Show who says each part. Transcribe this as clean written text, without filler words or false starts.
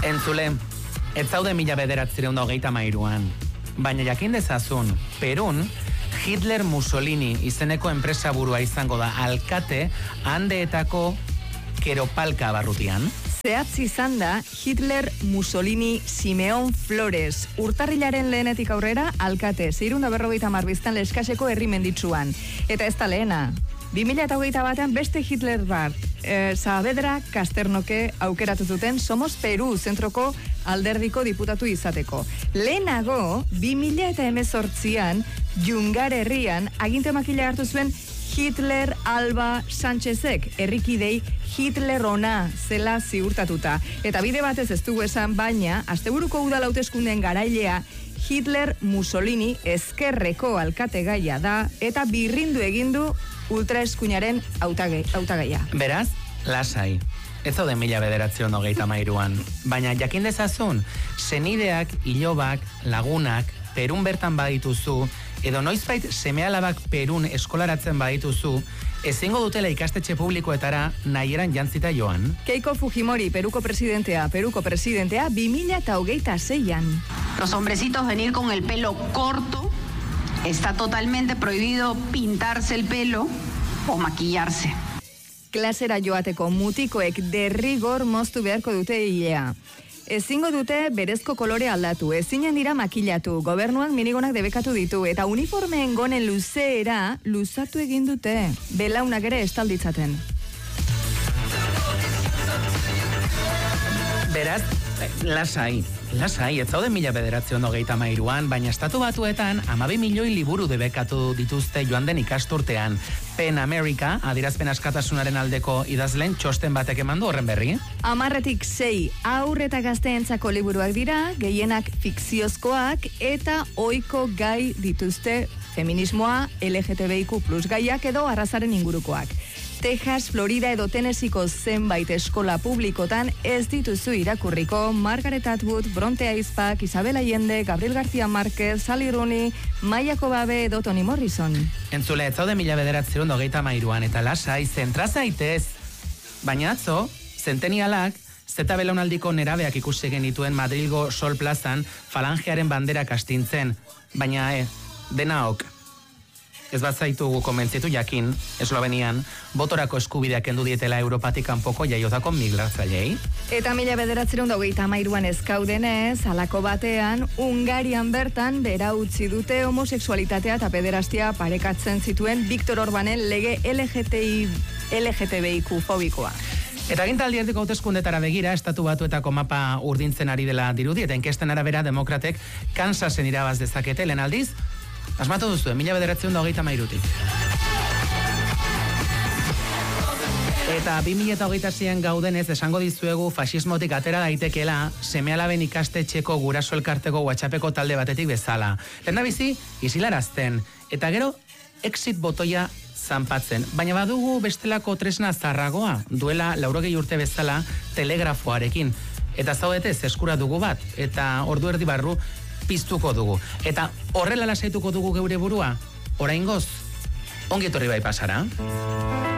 Speaker 1: Entzule, ez zaude 1993an, baina jakin dezazun, Perun, Hitler Mussolini izeneko enpresaburua izango da alkate handeetako Keropalka barrutian.
Speaker 2: Zehatz izan da Hitler Mussolini Simeon Flores. Urtarrilaren lehenetik aurrera alkate, 650 biztan Leskaseko herri menditsuan. Eta ez da lehena. 2008 batean beste Hitler bat, Saavedra Kasternoke aukeratu zuten Somos Peru zentroko alderdiko diputatu izateko. Lehenago, 2018an, Jungar herrian, aginte makila hartu zuen Hitler Alba Sánchezek, herrikidei Hitler ona zela ziurtatuta. Eta bide batez ez dugu esan, baina, asteburuko udal hauteskundeen garailea, Hitler Mussolini ezkerreko alkategaia da, eta birrindu egindu ultraeskuinaren hautagaia.
Speaker 1: Beraz, lasai. Ez zaude 1993an, baina jakin dezazun, senideak, ilobak, lagunak, Perun bertan badituzu, edo noizbait seme-alabak Perun eskolaratzen badituzu, ezingo dutela ikastetxe publikoetara nahieran jantzita joan.
Speaker 2: Keiko Fujimori, Peruko presidentea 2026an.
Speaker 3: Los hombrecitos venir con el pelo corto, está totalmente prohibido pintarse el pelo o maquillarse.
Speaker 2: Klasera joateko mutikoek derrigor moztu beharko dute hilea. Ezingo dute berezko kolore aldatu, ezinen dira makilatu, gobernuak minigonak debekatu ditu, eta uniformeen gonen luzeera luzatu egin dute, belaunak ere estalditzaten.
Speaker 1: Beraz, lasai, ez zaude 1993an, baina Estatu Batuetan 12 milioi liburu debekatu dituzte joan den ikasturtean. PEN America, adierazpen askatasunaren aldeko idazlen txosten batek eman du horren berri.
Speaker 2: 10-6 haur eta gazteentzako liburuak dira, gehienak fikziozkoak eta ohiko gai dituzte feminismoa, LGTBIQ+ gaiak edo arrazaren ingurukoak. Texas, Florida edo Tennesseeko zenbait eskola publikotan ez dituzu irakurriko Margaret Atwood, Bronte Aizpak, Isabel Allende, Gabriel García Márquez, Sally Rooney, Maya Kobabe edo Toni Morrison.
Speaker 1: Entzule, ez zaude 1993an eta lasai, zentra zaitez. Baina atzo, zentenialak, zeta belaunaldiko nerabeak ikusi genituen Madrilgo Sol Plazan falangearen banderak astintzen. Baina, denaok. Ez bat zaitugu konbentzitu jakin, Eslovenian, botorako eskubideak kendu dietela Europatik kanpoko jaiotako migratzailei.
Speaker 2: Eta 1993an ezkaudenez, halako batean, Hungarian bertan bera utzi dute homosexualitatea eta pederastia parekatzen zituen Viktor Orbanen lege LGTBIQ fobikoa.
Speaker 1: Eta agintaldi erdiko hauteskundetara begira, Estatu Batuetako mapa urdintzen ari dela dirudi, eta enkesten arabera demokratek Kansasen irabaz dezakete, lehen aldiz, asmatu duzu, 1993tik. Eta 2026an gaudenez esango dizuegu fasismotik atera daitekeela seme-alaben ikastetxeko guraso elkarteko WhatsAppeko talde batetik bezala. Lehendabizi, isilarazten, eta gero exit botoia zanpatzen. Baina badugu bestelako tresna zarragoa, duela 80 urte bezala telegrafoarekin. Eta zaudetez eskura dugu bat, eta ordu erdi barru piztuko dugu. Eta horrela lasaituko dugu geure burua, oraingoz, ongi etorri bai pasara.